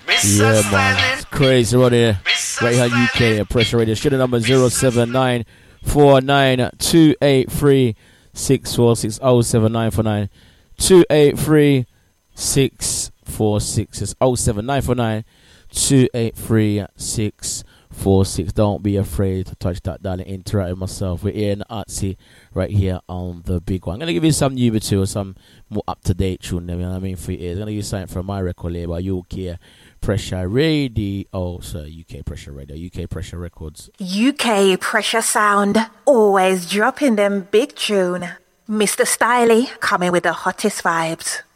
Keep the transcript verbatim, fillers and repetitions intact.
Yeah, man. It's crazy right here. Right here, U K, Pressure Radio. Should number zero seven nine four nine two eight three six four six oh seven nine four nine two eight three six four six. It's oh seven nine four nine two eight three six four six. Don't be afraid to touch that dial and interact with myself. We're here in Artsy right here on the big one. I'm going to give you some new too, some more up-to-date tune, you know what I mean, for your ears. I'm going to give you something from my record label, U K Pressure Radio. Oh, sorry, U K Pressure Radio, U K Pressure Records. U K Pressure Sound, always dropping them big tune. Mister Styley coming with the hottest vibes.